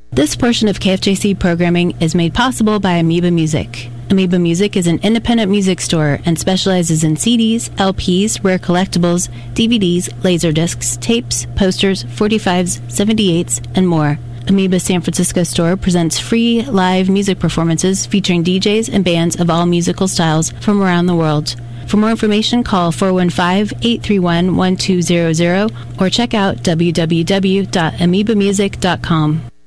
This portion of KFJC programming is made possible by Amoeba Music. Amoeba Music is an independent music store and specializes in CDs, LPs, rare collectibles, DVDs, laserdiscs, tapes, posters, 45s, 78s, and more. Amoeba San Francisco store presents free live music performances featuring DJs and bands of all musical styles from around the world. For more information, call 415-831-1200 or check out www.amoebamusic.com.